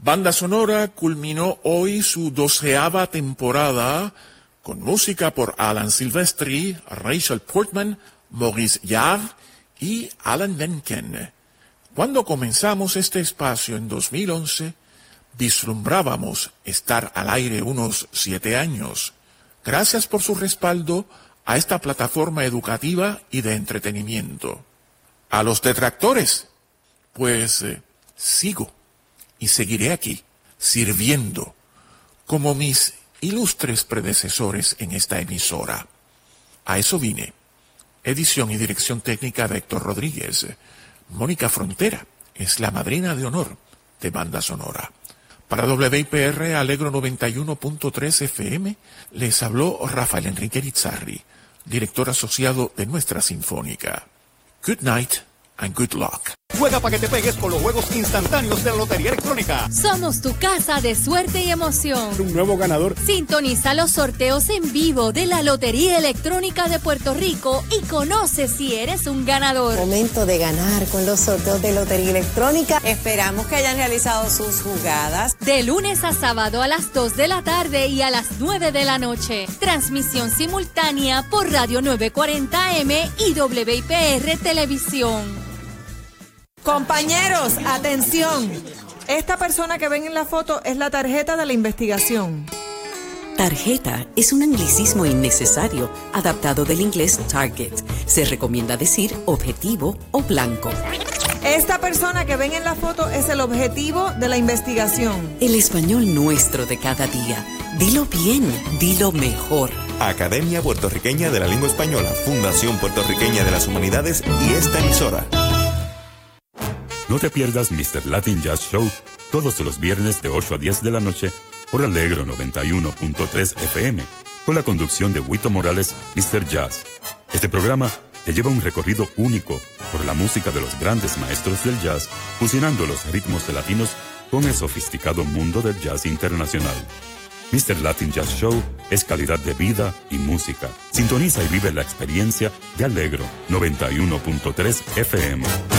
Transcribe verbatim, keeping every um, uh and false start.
Banda Sonora culminó hoy su doceava temporada con música por Alan Silvestri, Rachel Portman, Maurice Jarre y Alan Menken. Cuando comenzamos este espacio en dos mil once, vislumbrábamos estar al aire unos siete años. Gracias por su respaldo a esta plataforma educativa y de entretenimiento. A los detractores, pues eh, sigo y seguiré aquí, sirviendo, como mis ilustres predecesores en esta emisora. A eso vine. Edición y dirección técnica de Héctor Rodríguez. Mónica Frontera es la madrina de honor de Banda Sonora. Para W I P R Alegro noventa y uno punto tres F M les habló Rafael Enrique Irizarry, director asociado de nuestra Sinfónica. Good night and good luck. Juega para que te pegues con los juegos instantáneos de la Lotería Electrónica. Somos tu casa de suerte y emoción. Un nuevo ganador. Sintoniza los sorteos en vivo de la Lotería Electrónica de Puerto Rico y conoce si eres un ganador. Momento de ganar con los sorteos de Lotería Electrónica. Esperamos que hayan realizado sus jugadas. De lunes a sábado a las dos de la tarde y a las nueve de la noche. Transmisión simultánea por Radio nueve cuarenta A M y W I P R Televisión. Compañeros, atención. Esta persona que ven en la foto es la tarjeta de la investigación. Tarjeta es un anglicismo innecesario, adaptado del inglés target. Se recomienda decir objetivo o blanco. Esta persona que ven en la foto es el objetivo de la investigación. El español nuestro de cada día. Dilo bien, dilo mejor. Academia Puertorriqueña de la Lengua Española, Fundación Puertorriqueña de las Humanidades y esta emisora. No te pierdas míster Latin Jazz Show todos los viernes de ocho a diez de la noche por Alegro noventa y uno punto tres F M, con la conducción de Huito Morales, míster Jazz. Este programa te lleva un recorrido único por la música de los grandes maestros del jazz, fusionando los ritmos latinos con el sofisticado mundo del jazz internacional. míster Latin Jazz Show es calidad de vida y música. Sintoniza y vive la experiencia de Alegro noventa y uno punto tres F M.